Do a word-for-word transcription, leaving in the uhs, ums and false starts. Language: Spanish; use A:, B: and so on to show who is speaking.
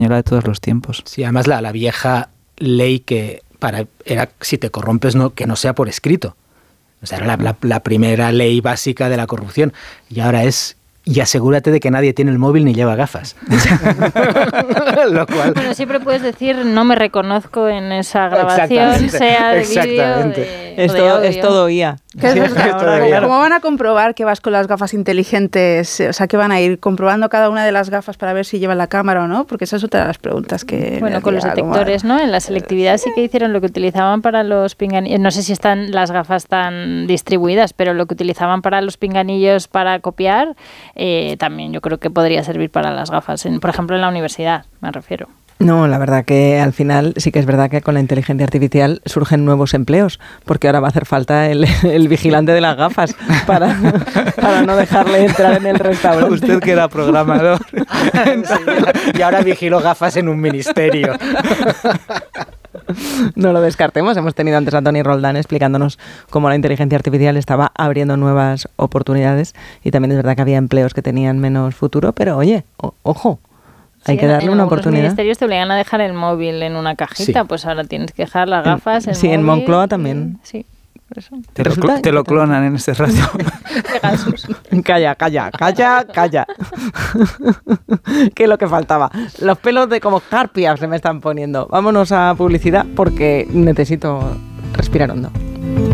A: de todos los tiempos.
B: Sí, además la, la vieja ley que para era si te corrompes no que no sea por escrito. O sea, era la, la, la primera ley básica de la corrupción. Y ahora es, y asegúrate de que nadie tiene el móvil ni lleva gafas. Lo cual...
C: Bueno, siempre puedes decir, no me reconozco en esa grabación, sea de vídeo de,
D: es,
C: o de
D: todo,
C: audio.
D: es todo I A.
E: Sí, es ahora, ¿cómo van a comprobar que vas con las gafas inteligentes? O sea, que van a ir comprobando cada una de las gafas para ver si llevan la cámara o no, porque esa es otra de las preguntas que...
C: Bueno, con los detectores, ¿no? En la selectividad sí que hicieron lo que utilizaban para los pinganillos. No sé si están las gafas tan distribuidas, pero lo que utilizaban para los pinganillos para copiar, eh, también yo creo que podría servir para las gafas. En, por ejemplo, en la universidad, me refiero.
D: No, la verdad que al final sí que es verdad que con la inteligencia artificial surgen nuevos empleos, porque ahora va a hacer falta el, el vigilante de las gafas para, para no dejarle entrar en el restaurante.
A: Usted que era programador.
B: Sí, y ahora vigilo gafas en un ministerio.
D: No lo descartemos. Hemos tenido antes a Toni Roldán explicándonos cómo la inteligencia artificial estaba abriendo nuevas oportunidades y también es verdad que había empleos que tenían menos futuro, pero oye, o, ojo. Hay
C: sí,
D: que darle
C: en,
D: una
C: en
D: oportunidad.
C: Los ministerios te obligan a dejar el móvil en una cajita, sí. Pues ahora tienes que dejar las gafas, el
D: sí,
C: móvil.
D: En Moncloa también.
C: Y, sí, por eso.
A: Te, lo, cl- te lo clonan en este rato.
D: Calla, calla, calla, calla. ¿Qué es lo que faltaba? Los pelos de como escarpias se me están poniendo. Vámonos a publicidad porque necesito respirar hondo.